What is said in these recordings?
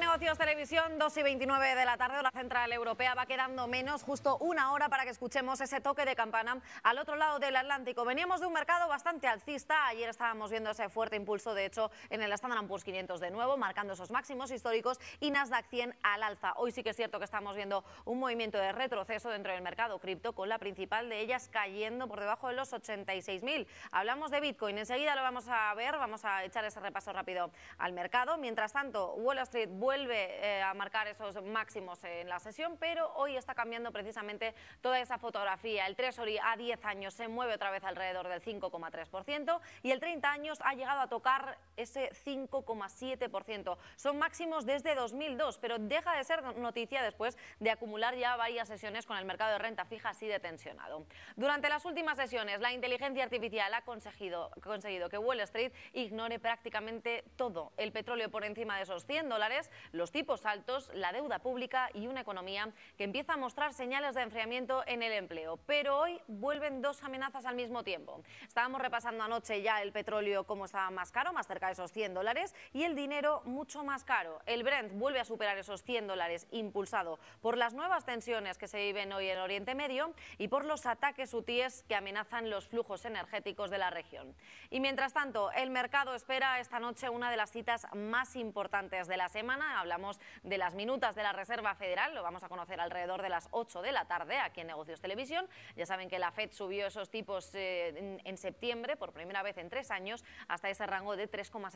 Negocios Televisión, 2:29 de la tarde, hora central europea. Va quedando menos, justo una hora para que escuchemos ese toque de campana al otro lado del Atlántico. Veníamos de un mercado bastante alcista. Ayer estábamos viendo ese fuerte impulso, de hecho, en el Standard & Poor's 500 de nuevo, marcando esos máximos históricos, y Nasdaq 100 al alza. Hoy sí que es cierto que estamos viendo un movimiento de retroceso dentro del mercado cripto, con la principal de ellas cayendo por debajo de los 86.000. Hablamos de Bitcoin, enseguida lo vamos a ver, vamos a echar ese repaso rápido al mercado. Mientras tanto, Wall Street vuelve a marcar esos máximos en la sesión, pero hoy está cambiando precisamente toda esa fotografía. El Treasury a 10 años se mueve otra vez alrededor del 5,3% y el 30 años ha llegado a tocar ese 5,7%. Son máximos desde 2002, pero deja de ser noticia después de acumular ya varias sesiones con el mercado de renta fija así de tensionado. Durante las últimas sesiones, la inteligencia artificial ha conseguido que Wall Street ignore prácticamente todo. El petróleo por encima de esos $100, los tipos altos, la deuda pública y una economía que empieza a mostrar señales de enfriamiento en el empleo. Pero hoy vuelven dos amenazas al mismo tiempo. Estábamos repasando anoche ya el petróleo como estaba más caro, más cerca de esos $100, y el dinero mucho más caro. El Brent vuelve a superar esos $100, impulsado por las nuevas tensiones que se viven hoy en Oriente Medio y por los ataques hutíes que amenazan los flujos energéticos de la región. Y mientras tanto, el mercado espera esta noche una de las citas más importantes de la semana. Hablamos de las minutas de la Reserva Federal, lo vamos a conocer alrededor de las 8 de la tarde aquí en Negocios Televisión. Ya saben que la FED subió esos tipos en septiembre por primera vez en 3 años hasta ese rango de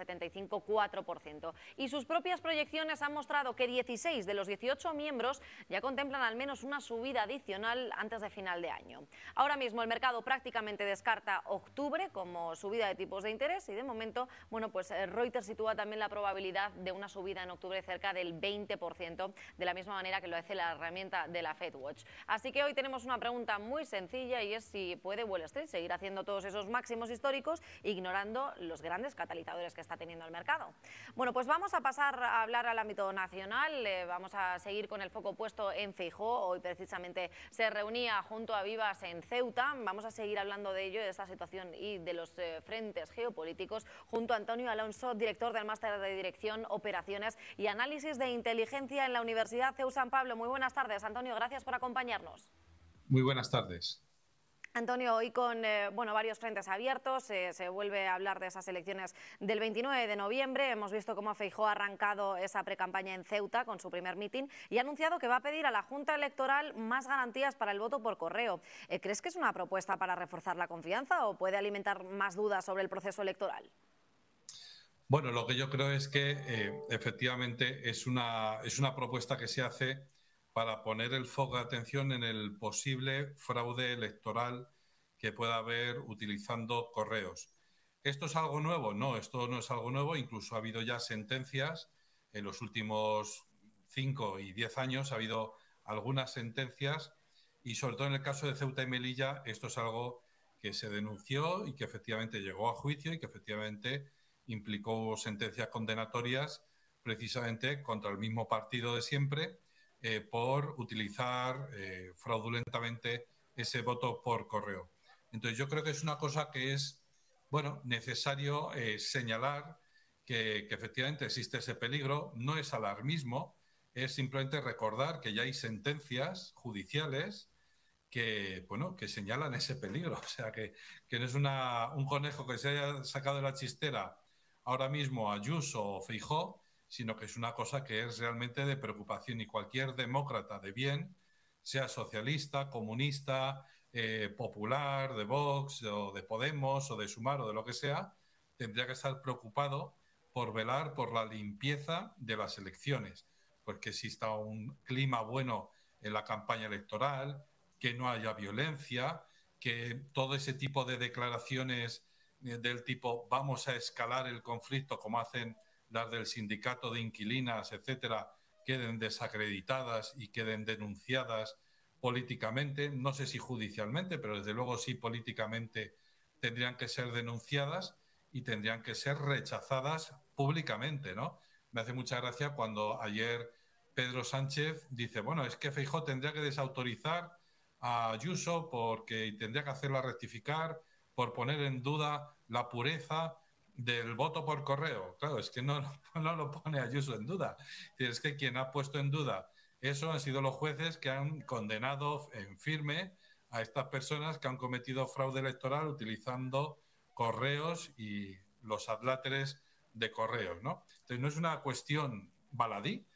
3,754%. Y sus propias proyecciones han mostrado que 16 de los 18 miembros ya contemplan al menos una subida adicional antes de final de año. Ahora mismo el mercado prácticamente descarta octubre como subida de tipos de interés y de momento, bueno, pues Reuters sitúa también la probabilidad de una subida en octubre cerca del 20%, de la misma manera que lo hace la herramienta de la FedWatch. Así que hoy tenemos una pregunta muy sencilla y es si puede Wall Street seguir haciendo todos esos máximos históricos ignorando los grandes catalizadores que está teniendo el mercado. Bueno, pues vamos a pasar a hablar al ámbito nacional, vamos a seguir con el foco puesto en Feijóo. Hoy precisamente se reunía junto a Vivas en Ceuta. Vamos a seguir hablando de ello, de esta situación y de los frentes geopolíticos junto a Antonio Alonso, director del Máster de Dirección, Operaciones y Análisis de Inteligencia en la Universidad CEU San Pablo. Muy buenas tardes, Antonio, gracias por acompañarnos. Muy buenas tardes. Antonio, hoy con varios frentes abiertos, se vuelve a hablar de esas elecciones del 29 de noviembre. Hemos visto cómo Feijóo ha arrancado esa precampaña en Ceuta con su primer mitin y ha anunciado que va a pedir a la Junta Electoral más garantías para el voto por correo. ¿Crees que es una propuesta para reforzar la confianza o puede alimentar más dudas sobre el proceso electoral? Bueno, lo que yo creo es que efectivamente es una propuesta que se hace para poner el foco de atención en el posible fraude electoral que pueda haber utilizando correos. ¿Esto es algo nuevo? No, esto no es algo nuevo. Incluso ha habido ya sentencias en los últimos 5 y 10 años. Ha habido algunas sentencias y sobre todo en el caso de Ceuta y Melilla esto es algo que se denunció y que efectivamente llegó a juicio y que efectivamente implicó sentencias condenatorias precisamente contra el mismo partido de siempre por utilizar fraudulentamente ese voto por correo. Entonces yo creo que es una cosa que es necesario señalar que efectivamente existe ese peligro. No es alarmismo, es simplemente recordar que ya hay sentencias judiciales que señalan ese peligro. O sea, que no es un conejo que se haya sacado de la chistera ahora mismo Ayuso o Feijóo, sino que es una cosa que es realmente de preocupación y cualquier demócrata de bien, sea socialista, comunista, popular, de Vox o de Podemos o de Sumar o de lo que sea, tendría que estar preocupado por velar por la limpieza de las elecciones, porque exista un clima bueno en la campaña electoral, que no haya violencia, que todo ese tipo de declaraciones del tipo vamos a escalar el conflicto, como hacen las del sindicato de inquilinas, etcétera, queden desacreditadas y queden denunciadas políticamente, no sé si judicialmente, pero desde luego sí políticamente tendrían que ser denunciadas y tendrían que ser rechazadas públicamente, ¿no? Me hace mucha gracia cuando ayer Pedro Sánchez dice, bueno, es que Feijóo tendría que desautorizar a Ayuso porque tendría que hacerla rectificar por poner en duda la pureza del voto por correo. Claro, es que no, no lo pone Ayuso en duda. Es que quien ha puesto en duda eso han sido los jueces que han condenado en firme a estas personas que han cometido fraude electoral utilizando correos y los adláteres de correos, ¿no? Entonces no es una cuestión baladí,